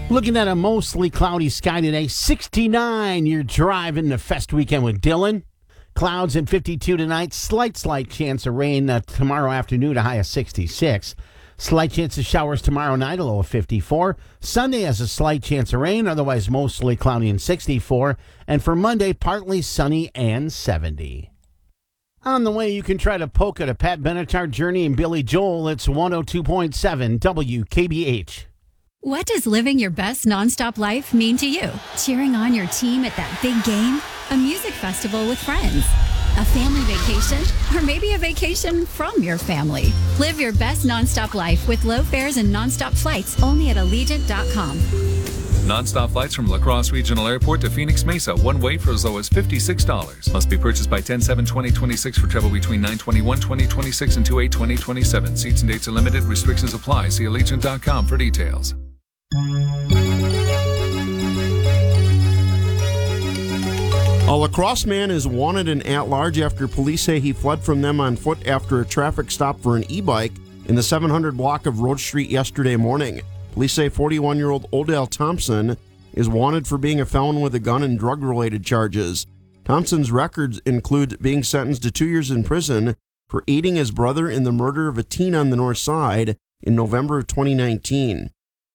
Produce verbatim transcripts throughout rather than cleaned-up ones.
Looking at a mostly cloudy sky today, sixty-nine. You're driving the Fest weekend with Dylan. Clouds and fifty-two tonight. Slight, slight chance of rain uh, tomorrow afternoon, a high of sixty-six. Slight chance of showers tomorrow night, a low of fifty-four. Sunday has a slight chance of rain, otherwise mostly cloudy and sixty-four. And for Monday, partly sunny and seventy. On the way, you can try to poke at a Pat Benatar, Journey, and Billy Joel. It's one oh two point seven W K B H. What does living your best nonstop life mean to you? Cheering on your team at that big game? A music festival with friends? A family vacation? Or maybe a vacation from your family? Live your best nonstop life with low fares and nonstop flights only at Allegiant dot com. Nonstop flights from La Crosse Regional Airport to Phoenix Mesa, one way for as low as fifty-six dollars. Must be purchased by ten seven twenty twenty-six for travel between nine twenty-one twenty twenty-six and two eight twenty twenty-seven. Seats and dates are limited. Restrictions apply. See Allegiant dot com for details. A La Crosse man is wanted and at large after police say he fled from them on foot after a traffic stop for an e-bike in the seven hundred block of Road Street yesterday morning. Police say forty-one-year-old Odell Thompson is wanted for being a felon with a gun and drug-related charges. Thompson's records include being sentenced to two years in prison for aiding his brother in the murder of a teen on the north side in November of twenty nineteen.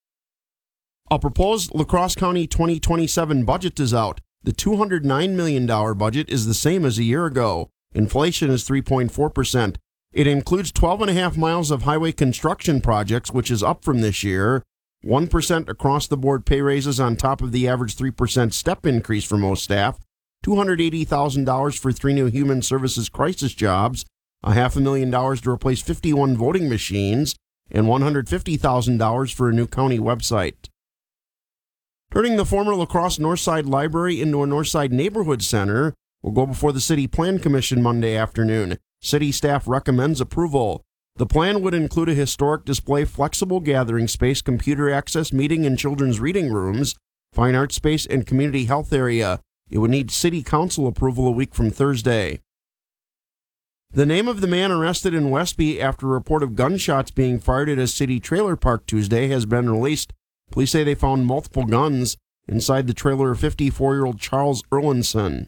A proposed La Crosse County twenty twenty-seven budget is out. The two hundred nine million dollars budget is the same as a year ago. Inflation is three point four percent. It includes twelve and a half miles of highway construction projects, which is up from this year, one percent across-the-board pay raises on top of the average three percent step increase for most staff, two hundred eighty thousand dollars for three new human services crisis jobs, a half a million dollars to replace fifty-one voting machines, and one hundred fifty thousand dollars for a new county website. Turning the former La Crosse Northside Library into a Northside Neighborhood Center will go before the City Plan Commission Monday afternoon. City staff recommends approval. The plan would include a historic display, flexible gathering space, computer access, meeting and children's reading rooms, fine art space, and community health area. It would need City Council approval a week from Thursday. The name of the man arrested in Westby after a report of gunshots being fired at a city trailer park Tuesday has been released. Police say they found multiple guns inside the trailer of fifty-four-year-old Charles Erlinson.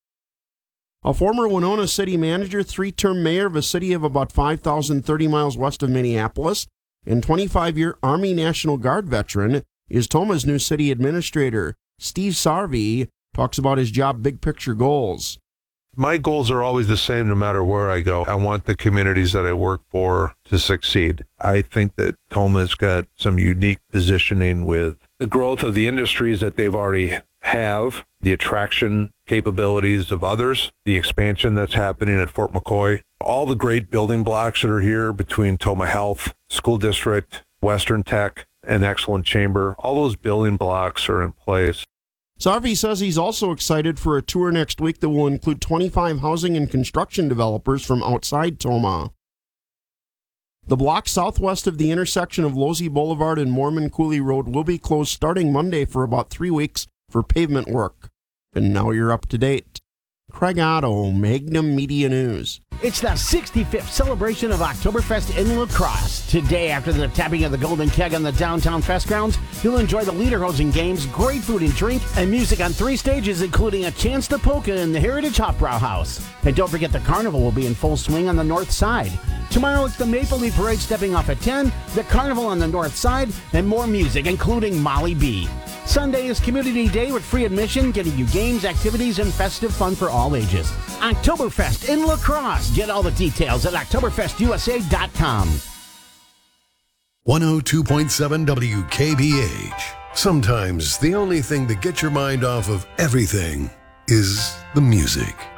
A former Winona city manager, three-term mayor of a city of about five thousand thirty miles west of Minneapolis, and twenty-five-year Army National Guard veteran is Toma's new city administrator. Steve Sarvey talks about his job big-picture goals. My goals are always the same no matter where I go. I want the communities that I work for to succeed. I think that Toma's got some unique positioning with the growth of the industries that they've already have, the attraction capabilities of others, the expansion that's happening at Fort McCoy, all the great building blocks that are here between Toma Health, School District, Western Tech, and Excellent Chamber. All those building blocks are in place. Sarvey says he's also excited for a tour next week that will include twenty-five housing and construction developers from outside Toma. The block southwest of the intersection of Losey Boulevard and Mormon Cooley Road will be closed starting Monday for about three weeks for pavement work. And now you're up to date. Craig Otto, Magnum Media News. It's the sixty-fifth celebration of Oktoberfest in La Crosse. Today, after the tapping of the Golden Keg on the downtown fest grounds, you'll enjoy the Lederhosen games, great food and drink, and music on three stages, including a chance to polka in the Heritage Hofbrau House. And don't forget the carnival will be in full swing on the north side. Tomorrow, it's the Maple Leaf Parade stepping off at ten, the carnival on the north side, and more music, including Molly B. Sunday is Community Day with free admission, getting you games, activities, and festive fun for all ages. Oktoberfest in La Crosse. Get all the details at Oktoberfest U S A dot com. one oh two point seven W K B H. Sometimes the only thing that gets your mind off of everything is the music.